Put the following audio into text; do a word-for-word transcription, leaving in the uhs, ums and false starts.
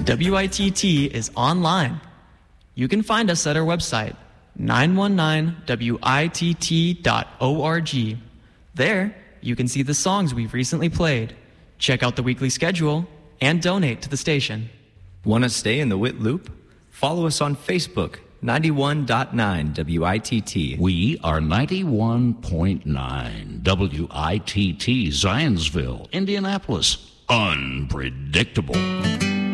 W I T T is online. You can find us at our website, nine one nine W I T T dot org. There, you can see the songs we've recently played, check out the weekly schedule, and donate to the station. Want to stay in the W I T loop? Follow us on Facebook, ninety-one point nine W I T T. We are ninety-one point nine W I T T, Zionsville, Indianapolis. Unpredictable.